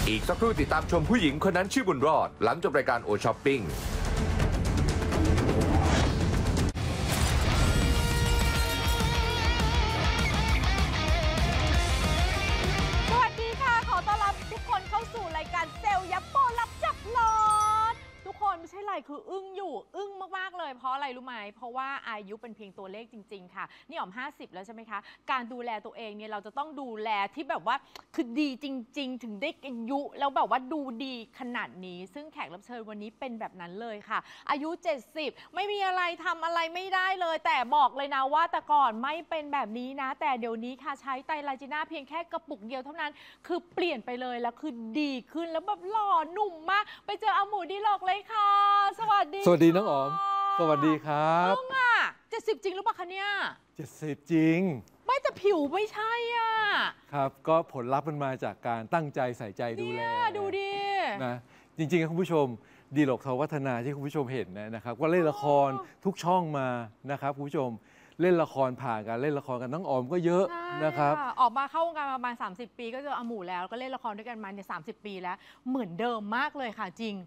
อีกสักครู่ติดตามชมผู้หญิงคนนั้นชื่อบุญรอดหลังจบรายการโอช้อปปิ้งสวัสดีค่ะขอต้อนรับทุกคนเข้าสู่รายการเซลล์ยับโปรับจับรถทุกคนไม่ใช่ไรคืออึ้งอยู่อึ้งมากๆเลยเพราะอะไรรู้ไหมเพราะว่าอายุเป็นเพียงตัวเลขจริงๆค่ะนี่อ๋อม50แล้วใช่ไหมคะการดูแลตัวเองเนี่ยเราจะต้องดูแลที่แบบว่าคือดีจริงๆถึงได้อายุแล้วแบบว่าดูดีขนาดนี้ซึ่งแขกรับเชิญวันนี้เป็นแบบนั้นเลยค่ะอายุ70ไม่มีอะไรทำอะไรไม่ได้เลยแต่บอกเลยนะว่าแต่ก่อนไม่เป็นแบบนี้นะแต่เดี๋ยวนี้ค่ะใช้ไตรไลจิน่าเพียงแค่กระปุกเดียวเท่านั้นคือเปลี่ยนไปเลยแล้วคือดีขึ้นแล้วแบบหล่อหนุ่มมากไปเจออาหมูดีหลอกเลยค่ะสวัสดีสวัสดีน้องอ๋อมสวัสดีครับลุงอ่ะ70จริงหรือเปล่าคะเนี่ย 70จริงไม่แต่ผิวไม่ใช่อ่ะครับก็ผลลัพธ์มันมาจากการตั้งใจใส่ใจดูแลดูดินะจริงๆคุณผู้ชมดีหลอกทวัฒนาที่คุณผู้ชมเห็นนะครับก็เล่นละครทุกช่องมานะครับคุณผู้ชมเล่นละครผ่านการเล่นละครกันน้องอ๋อมก็เยอะนะครับออกมาเข้าวงการประมาณ30ปีก็เจออาหมูแล้วก็เล่นละครด้วยกันมาเนี่ย30ปีแล้วเหมือนเดิมมากเลยค่ะจริง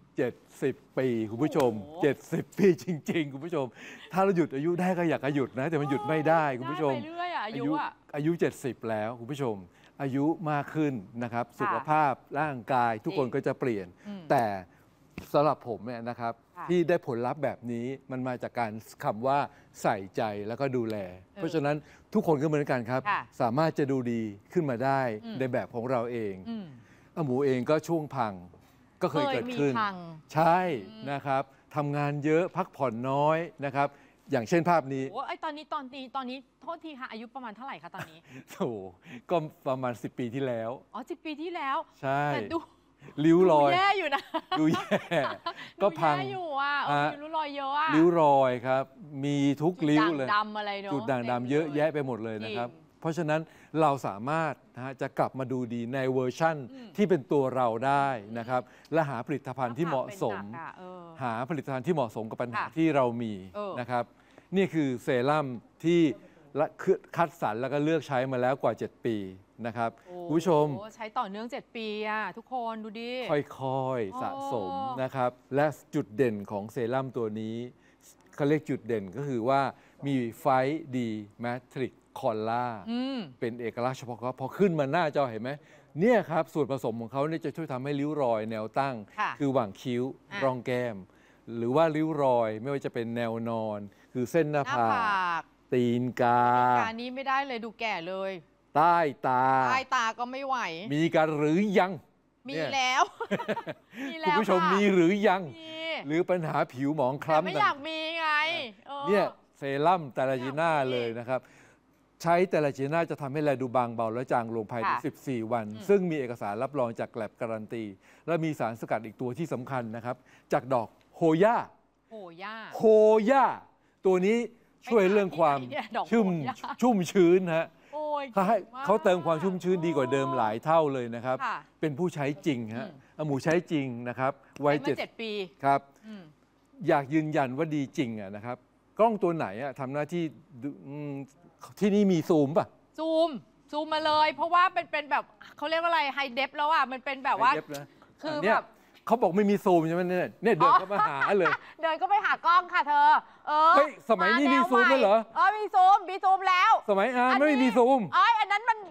70ปีคุณผู้ชม70ปีจริงๆคุณผู้ชมถ้าเราหยุดอายุได้ก็อยากจะหยุดนะแต่มันหยุดไม่ได้คุณผู้ชมอายุ70แล้วคุณผู้ชมอายุมากขึ้นนะครับสุขภาพร่างกายทุกคนก็จะเปลี่ยนแต่สำหรับผมเนี่ยนะครับที่ได้ผลลัพธ์แบบนี้มันมาจากการคำว่าใส่ใจแล้วก็ดูแลเพราะฉะนั้นทุกคนก็เหมือนกันครับสามารถจะดูดีขึ้นมาได้ในแบบของเราเองอาหมูเองก็ช่วงพังก็เคยเกิดขึ้นใช่นะครับทำงานเยอะพักผ่อนน้อยนะครับอย่างเช่นภาพนี้โอ้ยตอนนี้โทษทีค่ะอายุประมาณเท่าไหร่คะตอนนี้โอ้ก็ประมาณ10 ปีที่แล้วอ๋อ10 ปีที่แล้วใช่แต่ดูริ้วรอยแย่อยู่นะดูแย่ก็พังอยู่อ่ะมีริ้วรอยเยอะอ่ะริ้วรอยครับมีทุกริ้วเลยดำอะไรเนาะจุดด่างดำเยอะแยะไปหมดเลยนะครับเพราะฉะนั้นเราสามารถจะกลับมาดูดีในเวอร์ชั่นที่เป็นตัวเราได้นะครับและหาผลิตภัณฑ์ที่เหมาะสมหาผลิตภัณฑ์ที่เหมาะสมกับปัญหาที่เรามีนะครับนี่คือเซรั่มที่คัดสรรแล้วก็เลือกใช้มาแล้วกว่า7 ปีนะครับคุณผู้ชมใช้ต่อเนื่อง7 ปีอ่ะทุกคนดูดิค่อยๆสะสมนะครับและจุดเด่นของเซรั่มตัวนี้เขาเรียกจุดเด่นก็คือว่ามีไฟดีแมทริกคอลล่าเป็นเอกลักษณ์เฉพาะเขาพอขึ้นมาหน้าจอเห็นไหมเนี่ยครับส่วนผสมของเขาเนี่ยจะช่วยทำให้ริ้วรอยแนวตั้งคือหว่างคิ้วร่องแก้มหรือว่าริ้วรอยไม่ว่าจะเป็นแนวนอนคือเส้นหน้าผากตีนกานี้ไม่ได้เลยดูแก่เลยใต้ตาก็ไม่ไหวมีกันหรือยังมีแล้วคุณผู้ชมมีหรือยังหรือปัญหาผิวหมองคล้ำไม่อยากมีไงเนี่ยเซรั่มแต่ละจีน่าเลยนะครับใช้แต่ละจีน่าจะทำให้แลดูบางเบาและจางลงภายใน14 วันซึ่งมีเอกสารรับรองจากแลบการันตีและมีสารสกัดอีกตัวที่สำคัญนะครับจากดอกโฮย่าตัวนี้ช่วยเรื่องความชุ่มชื้นฮะเขาเติมความชุ่มชื้นดีกว่าเดิมหลายเท่าเลยนะครับเป็นผู้ใช้จริงฮะอาหมูใช้จริงนะครับวัย7 ปีครับอยากยืนยันว่าดีจริงนะครับกล้องตัวไหนทำหน้าที่ที่นี่มีซูมป่ะซูมมาเลยเพราะว่าเป็นแบบเขาเรียกว่าอะไรไฮเดฟแล้วมันเป็นแบบว่าคือแบบเขาบอกไม่มีซูมใช่ไหมเนี่ยเดินเข้ามาหาเลยเดินก็ไปหากล้องค่ะเธอเฮ้ยสมัยนี้มีซูมแล้วเหรอมีซูมแล้วสมัยไม่มีซูมอันนั้นมัน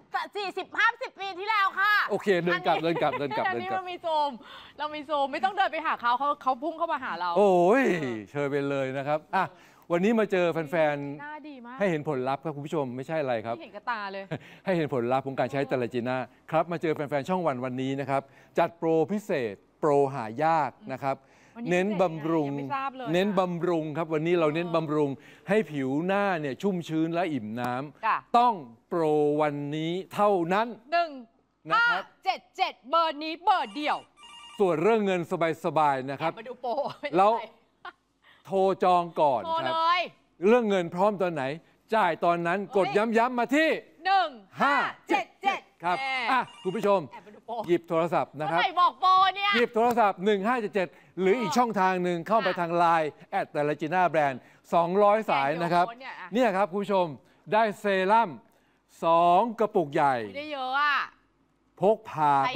40-50 ปีที่แล้วค่ะโอเคเดินกลับอันนี้มันมีซูมเรามีซูมไม่ต้องเดินไปหาเขาพุ่งเข้ามาหาเราโอ้ยเชิญไปเลยนะครับวันนี้มาเจอแฟนๆให้เห็นผลลัพธ์ครับคุณผู้ชมไม่ใช่อะไรครับเห็นกระตาเลยให้เห็นผลลัพธ์ของการใช้เตลจีน่าครับมาเจอแฟนๆช่องวันนี้นะครับจัดโปรพิเศษโปรหายากนะครับเน้นบำรุงครับวันนี้เราเน้นบำรุงให้ผิวหน้าเนี่ยชุ่มชื้นและอิ่มน้ำต้องโปรวันนี้เท่านั้นนะครับ77เบอร์นี้เบอร์เดียวส่วนเรื่องเงินสบายๆนะครับมาดูโปรแล้วโทรจองก่อนครับเรื่องเงินพร้อมตอนไหนจ่ายตอนนั้นกดย้ำมาที่1577ครับคุณผู้ชมหยิบโทรศัพท์นะครับบอกโปรเนี่ยหยิบโทรศัพท์1577หรืออีกช่องทางหนึ่งเข้าไปทางไลน์แต่ละจีน่าแบรนด์200 สายนะครับเนี่ยครับคุณผู้ชมได้เซรั่ม2 กระปุกใหญ่ได้เยอะพกพา